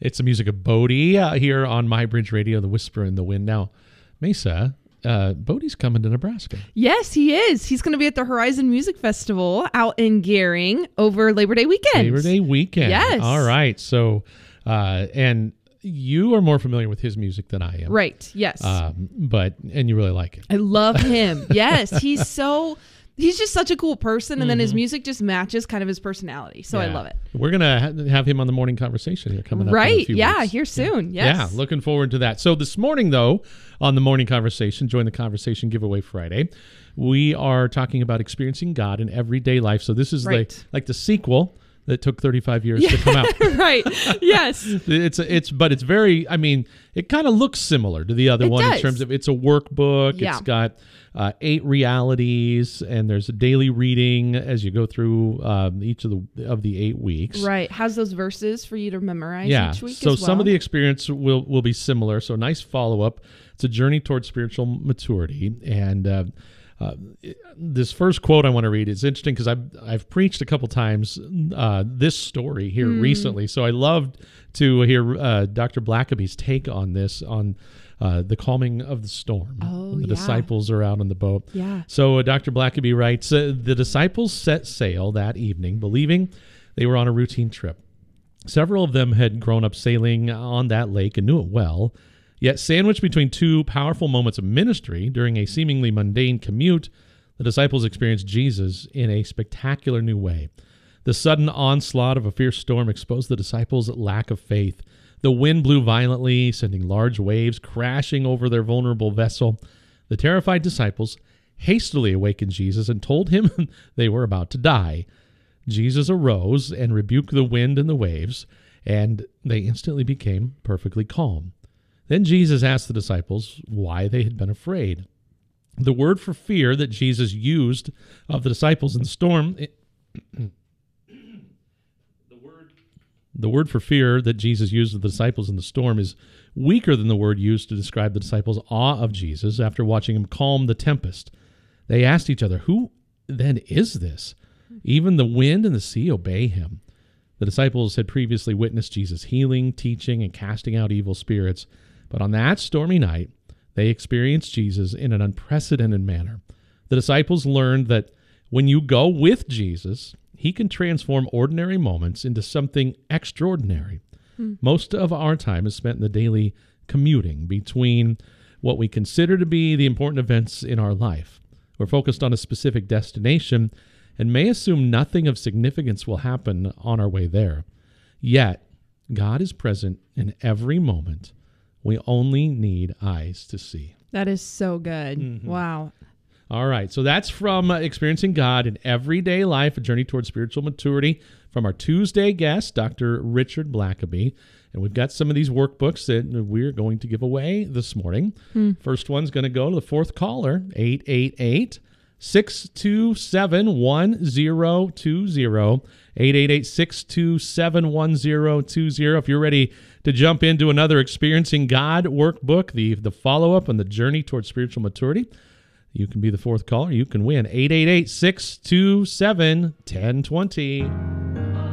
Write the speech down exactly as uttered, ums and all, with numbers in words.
It's the music of Bodie uh, here on My Bridge Radio, The Whisper in the Wind. Now, Mesa, uh, Bodie's coming to Nebraska. Yes, he is. He's going to be at the Horizon Music Festival out in Gering over Labor Day weekend. Labor Day weekend. Yes. All right. So, uh, and you are more familiar with his music than I am. Right. Yes. Um, but, and you really like it. I love him. Yes. He's so... He's just such a cool person, and mm-hmm. then his music just matches kind of his personality. So yeah. I love it. We're going to ha- have him on the morning conversation here coming up right. in a few yeah, weeks. here soon. Yes. Yeah, looking forward to that. So this morning, though, on the morning conversation, Join the Conversation Giveaway Friday, we are talking about experiencing God in everyday life. So this is right. the, like the sequel that took thirty-five years yeah, to come out. Right. Yes. It's it's but it's very, I mean, it kind of looks similar to the other it one does. in terms of it's a workbook. Yeah. It's got uh, eight realities, and there's a daily reading as you go through um, each of the of the eight weeks. Right. Has those verses for you to memorize yeah. each week So as well. some of the experience will will be similar. So nice follow up. It's a journey towards spiritual maturity, and uh, Uh, this first quote I want to read is interesting because I've, I've preached a couple times uh, this story here mm. recently. So I loved to hear uh, Doctor Blackaby's take on this, on uh, the calming of the storm. Oh, when the yeah. disciples are out on the boat. Yeah. So uh, Doctor Blackaby writes, uh, the disciples set sail that evening, believing they were on a routine trip. Several of them had grown up sailing on that lake and knew it well. Yet sandwiched between two powerful moments of ministry during a seemingly mundane commute, the disciples experienced Jesus in a spectacular new way. The sudden onslaught of a fierce storm exposed the disciples' lack of faith. The wind blew violently, sending large waves crashing over their vulnerable vessel. The terrified disciples hastily awakened Jesus and told him they were about to die. Jesus arose and rebuked the wind and the waves, and they instantly became perfectly calm. Then Jesus asked the disciples why they had been afraid. The word for fear that Jesus used of the disciples in the storm, it, the word, the word for fear that Jesus used of the disciples in the storm is weaker than the word used to describe the disciples' awe of Jesus after watching him calm the tempest. They asked each other, "Who then is this? Even the wind and the sea obey him." The disciples had previously witnessed Jesus healing, teaching, and casting out evil spirits. But on that stormy night, they experienced Jesus in an unprecedented manner. The disciples learned that when you go with Jesus, he can transform ordinary moments into something extraordinary. Hmm. Most of our time is spent in the daily commuting between what we consider to be the important events in our life. We're focused on a specific destination and may assume nothing of significance will happen on our way there. Yet, God is present in every moment. We only need eyes to see. That is so good. Mm-hmm. Wow. All right. So that's from uh, Experiencing God in Everyday Life, A Journey Towards Spiritual Maturity, from our Tuesday guest, Doctor Richard Blackaby. And we've got some of these workbooks that we're going to give away this morning. Hmm. First one's going to go to the fourth caller, eight eight eight, six two seven, one zero two zero, eight eight eight, six two seven, one zero two zero. If you're ready to jump into another Experiencing God workbook, the, the follow-up on the journey towards spiritual maturity, you can be the fourth caller. You can win. eight eight eight, six two seven, one zero two zero.